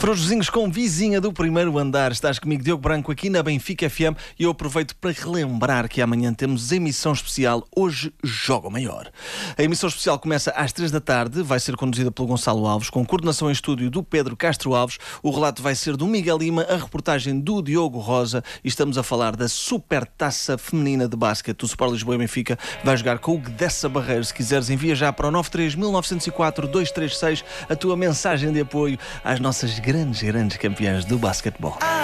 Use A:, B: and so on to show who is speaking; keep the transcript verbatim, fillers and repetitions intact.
A: Froujozinhos com Vizinha do Primeiro Andar. Estás comigo, Diogo Branco, aqui na Benfica F M, e eu aproveito para relembrar que amanhã temos emissão especial Hoje Joga o Maior. A emissão especial começa às três da tarde, vai ser conduzida pelo Gonçalo Alves, com coordenação em estúdio do Pedro Castro Alves. O relato vai ser do Miguel Lima, a reportagem do Diogo Rosa, e estamos a falar da Supertaça Feminina de Basquete. O Sport Lisboa e Benfica vai jogar com o Gdessa Barreiros. Se quiseres, envia já para o nove três mil novecentos e quatro dois três seis a tua mensagem de apoio às nossas grandes, grandes campeãs do basquetebol.